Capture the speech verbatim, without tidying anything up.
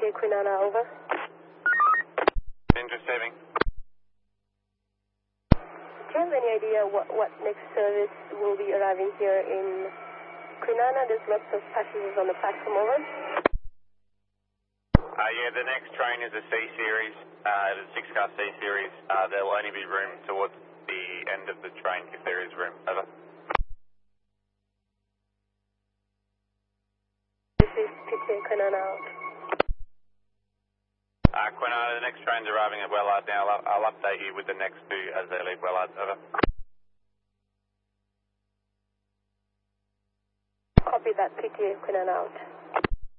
T A Kwinana, over. Ninja saving. Do you have any idea what, what next service will be arriving here in Kwinana? There's lots of passengers on the platform, over. Uh, yeah, the next train is a C series, uh, the six car C series. Uh, there will only be room towards the end of the train if there is room, over. This is P T A Kwinana out. Uh, Kwinana, the next train's arriving at Wellard now. I'll, I'll update you with the next two as they leave Wellard, over. Copy that, P T A Kwinana out.